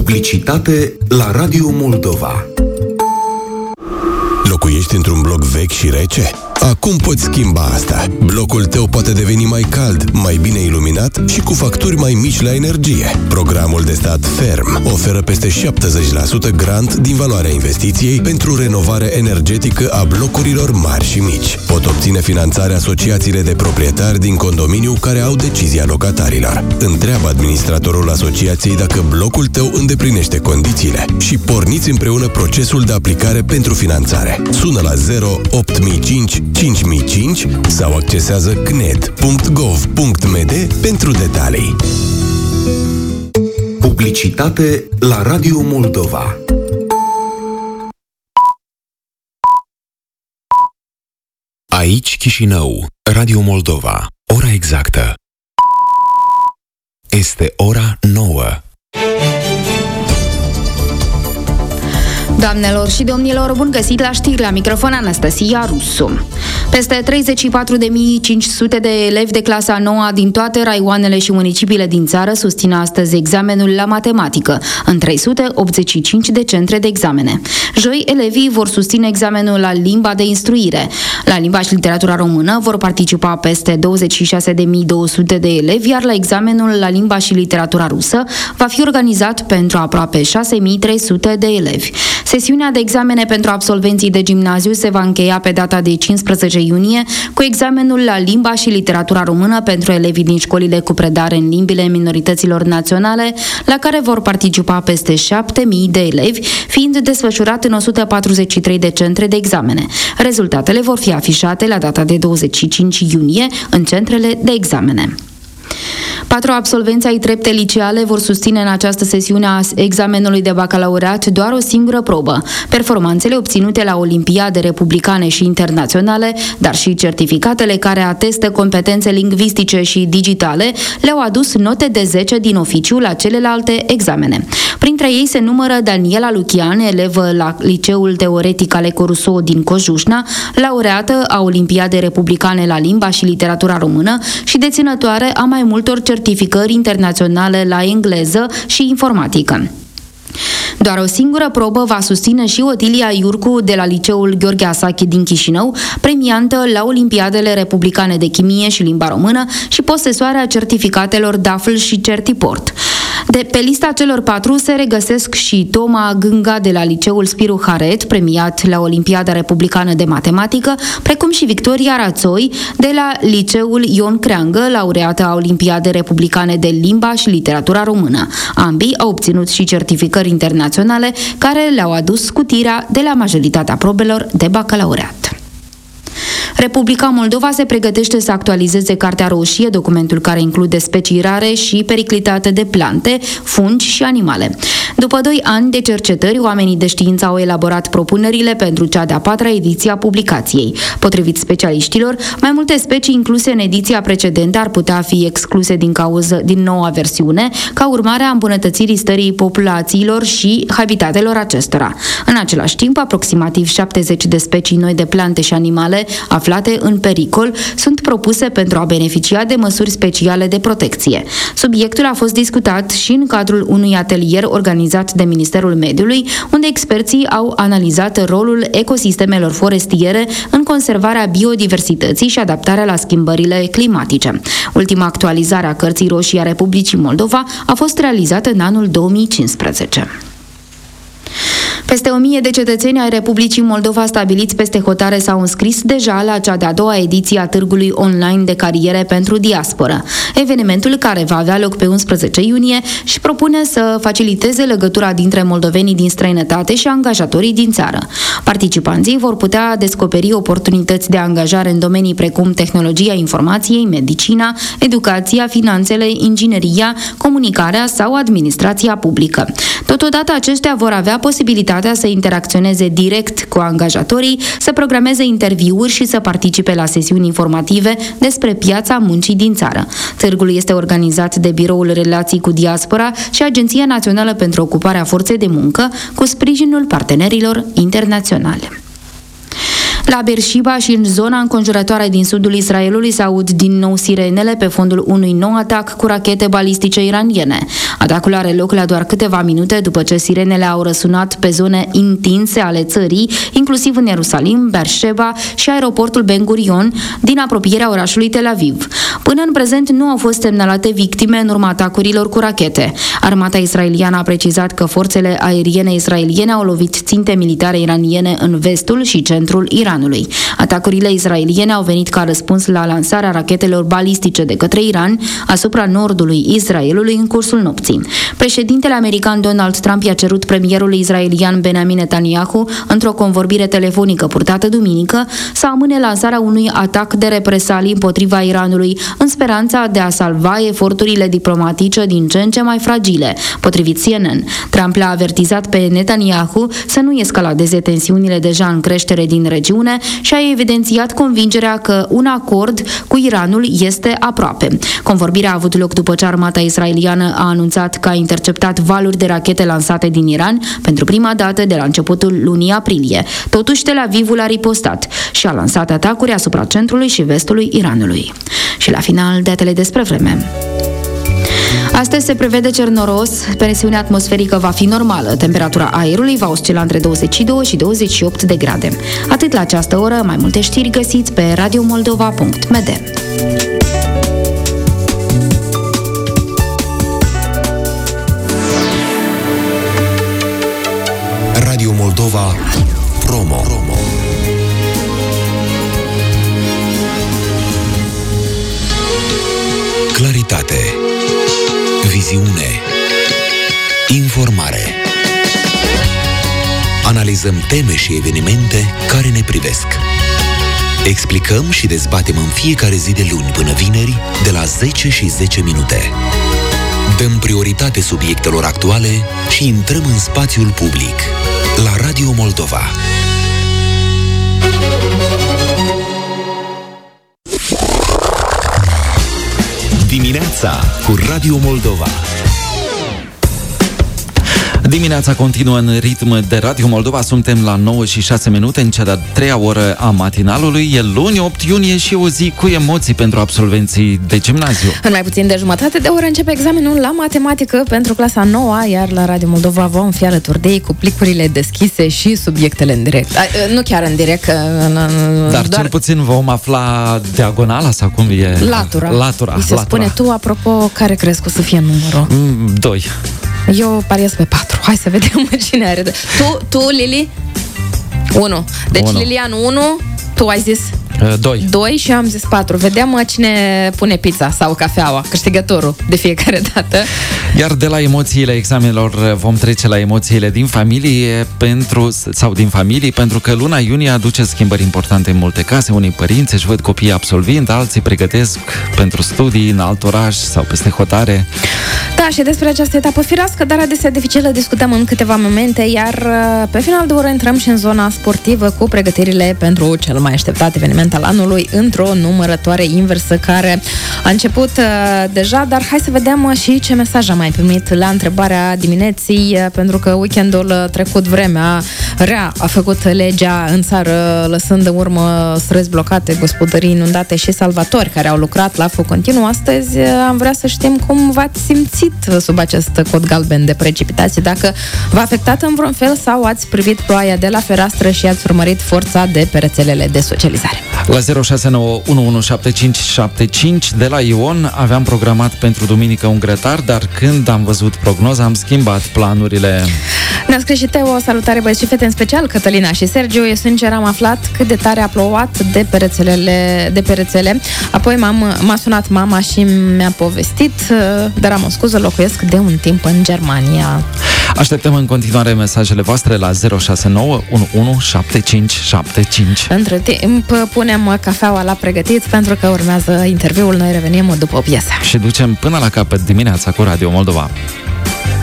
Publicitate la Radio Moldova. Locuiești într-un bloc vechi și rece? Acum poți schimba asta. Blocul tău poate deveni mai cald, mai bine iluminat și cu facturi mai mici la energie. Programul de stat Ferm oferă peste 70% grant din valoarea investiției pentru renovare energetică a blocurilor mari și mici. Pot obține finanțare asociațiile de proprietari din condominiu care au decizia locatarilor. Întreabă administratorul asociației dacă blocul tău îndeplinește condițiile și porniți împreună procesul de aplicare pentru finanțare. Sună la 08005 5005 sau accesează cned.gov.md pentru detalii. Publicitate la Radio Moldova. Aici Chișinău, Radio Moldova. Ora exactă este ora 9. Doamnelor și domnilor, bun găsit la știri, la microfon Anastasia Rusu. Peste 34.500 de elevi de clasa 9 din toate raioanele și municipiile din țară susțin astăzi examenul la matematică în 385 de centre de examene. Joi, elevii vor susține examenul la limba de instruire. La limba și literatura română vor participa peste 26.200 de elevi, iar la examenul la limba și literatura rusă va fi organizat pentru aproape 6.300 de elevi. Sesiunea de examene pentru absolvenții de gimnaziu se va încheia pe data de 15 iunie cu examenul la limba și literatura română pentru elevii din școlile cu predare în limbile minorităților naționale, la care vor participa peste 7.000 de elevi, fiind desfășurat în 143 de centre de examene. Rezultatele vor fi afișate la data de 25 iunie în centrele de examene. 4 absolvenți ai trepte liceale vor susține în această sesiune a examenului de bacalaureat doar o singură probă. Performanțele obținute la olimpiade republicane și internaționale, dar și certificatele care atestă competențe lingvistice și digitale, le-au adus note de 10 din oficiu la celelalte examene. Printre ei se numără Daniela Luchian, elevă la Liceul Teoretic Aleco Rousseau din Cojușna, laureată a Olimpiadei Republicane la limba și literatura română și deținătoare a mai multor certificări internaționale la engleză și informatică. Doar o singură probă va susține și Otilia Iurcu de la Liceul Gheorghe Asache din Chișinău, premiantă la Olimpiadele Republicane de Chimie și Limba Română și posesoarea certificatelor DAFL și Certiport. Pe lista celor 4 se regăsesc și Toma Gânga de la Liceul Spiru Haret, premiat la Olimpiada Republicană de Matematică, precum și Victoria Rațoi de la Liceul Ion Creangă, laureată a Olimpiadei Republicane de Limba și Literatura Română. Ambii au obținut și certificări internaționale care le-au adus scutirea de la majoritatea probelor de bacalaureat. Republica Moldova se pregătește să actualizeze Cartea Roșie, documentul care include specii rare și periclitate de plante, fungi și animale. După 2 ani de cercetări, oamenii de știință au elaborat propunerile pentru cea de-a 4-a ediție a publicației. Potrivit specialiștilor, mai multe specii incluse în ediția precedentă ar putea fi excluse din noua versiune, ca urmare a îmbunătățirii stării populațiilor și habitatelor acestora. În același timp, aproximativ 70 de specii noi de plante și animale aflate în pericol sunt propuse pentru a beneficia de măsuri speciale de protecție. Subiectul a fost discutat și în cadrul unui atelier organizat de Ministerul Mediului, unde experții au analizat rolul ecosistemelor forestiere în conservarea biodiversității și adaptarea la schimbările climatice. Ultima actualizare a Cărții Roșii a Republicii Moldova a fost realizată în anul 2015. Peste 1000 de cetățeni ai Republicii Moldova stabiliți peste hotare s-au înscris deja la cea de-a 2-a ediție a târgului online de cariere pentru diasporă. Evenimentul, care va avea loc pe 11 iunie, și propune să faciliteze legătura dintre moldovenii din străinătate și angajatorii din țară. Participanții vor putea descoperi oportunități de angajare în domenii precum tehnologia informației, medicina, educația, finanțele, ingineria, comunicarea sau administrația publică. Totodată aceștia vor avea posibilitatea să interacționeze direct cu angajatorii, să programeze interviuri și să participe la sesiuni informative despre piața muncii din țară. Târgul este organizat de Biroul Relații cu Diaspora și Agenția Națională pentru Ocuparea Forței de Muncă, cu sprijinul partenerilor internaționale. La Beersheba și în zona înconjurătoare din sudul Israelului se aud din nou sirenele pe fondul unui nou atac cu rachete balistice iraniene. Atacul are loc la doar câteva minute după ce sirenele au răsunat pe zone întinse ale țării, inclusiv în Ierusalim, Beersheba și aeroportul Ben Gurion, din apropierea orașului Tel Aviv. Până în prezent nu au fost semnalate victime în urma atacurilor cu rachete. Armata israeliană a precizat că forțele aeriene israeliene au lovit ținte militare iraniene în vestul și centrul Iranului. Atacurile israeliene au venit ca răspuns la lansarea rachetelor balistice de către Iran asupra nordului Israelului în cursul nopții. Președintele american Donald Trump i-a cerut premierului israelian Benjamin Netanyahu, într-o convorbire telefonică purtată duminică, să amâne lansarea unui atac de represalii împotriva Iranului, în speranța de a salva eforturile diplomatice din ce în ce mai fragile, potrivit CNN. Trump l-a avertizat pe Netanyahu să nu escaladeze tensiunile deja în creștere din regiune și a evidențiat convingerea că un acord cu Iranul este aproape. Convorbirea a avut loc după ce armata israeliană a anunțat că a interceptat valuri de rachete lansate din Iran pentru prima dată de la începutul lunii aprilie. Totuși, Tel Avivul a ripostat și a lansat atacuri asupra centrului și vestului Iranului. Și la final, datele despre vreme. Astăzi se prevede cer noros, presiunea atmosferică va fi normală, temperatura aerului va oscila între 22 și 28 de grade. Atât la această oră, mai multe știri găsiți pe radiomoldova.md. Radio Moldova Promo. Claritate, viziune, informare. Analizăm teme și evenimente care ne privesc. Explicăm și dezbatem în fiecare zi de luni până vineri, de la 10 și 10 minute. Dăm prioritate subiectelor actuale și intrăm în spațiul public. La Radio Moldova. Dimineața cu Radio Moldova. Dimineața continuă în ritm de Radio Moldova. Suntem la 9 și 6 minute în cea de-a treia oră a matinalului. E luni, 8 iunie și o zi cu emoții pentru absolvenții de gimnaziu. În mai puțin de jumătate de oră începe examenul la matematică pentru clasa 9, iar la Radio Moldova vom fi alături de ei cu plicurile deschise și subiectele în direct. Nu chiar în direct, dar doar... cel puțin vom afla diagonala sau cum e? Latura. Se spune. Tu, apropo, care crezi că o să fie numărul? 2. Eu pariez pe 4. Hai să vedem cine are. Tu, Lili? 1. Deci 1. Lilian 1, tu ai zis 2 și eu am zis 4. Vedem cine pune pizza sau cafeaua, câștigătorul de fiecare dată. Iar de la emoțiile examenelor vom trece la emoțiile din familie din familii, pentru că luna iunie aduce schimbări importante în multe case. Unii părinți își văd copiii absolvind, alții pregătesc pentru studii în alt oraș sau peste hotare. Da, și despre această etapă firească, dar adesea dificilă, discutăm în câteva momente, iar pe final de oră intrăm și în zona sportivă cu pregătirile pentru cel mai așteptat eveniment al anului într-o numărătoare inversă care a început deja, dar hai să vedem și ce mesaj am mai primit la întrebarea dimineții, pentru că weekendul trecut vremea rea a făcut legea în țară, lăsând în urmă străzi blocate, gospodării inundate și salvatori care au lucrat la foc continuu. Astăzi am vrea să știm cum v-ați simțit sub acest cod galben de precipitații, dacă v-a afectat în vreun fel sau ați privit ploaia de la fereastră și ați urmărit forța de pe rețelele de socializare. La 069117575 de la Ion aveam programat pentru duminică un grătar, dar când am văzut prognoza am schimbat planurile. Ne-a scris și Teo, o salutare băieți și fete, în special Cătălina și Sergiu. Eu sincer am aflat cât de tare a plouat de pe rețele. Apoi m-a sunat mama și mi-a povestit, dar am o scuză, locuiesc de un timp în Germania. Așteptăm în continuare mesajele voastre la 069117575. Între timp punem cafeaua la pregătit pentru că urmează interviul. Noi revenim după o piesă. Și ducem până la capăt dimineața cu Radio Moldova.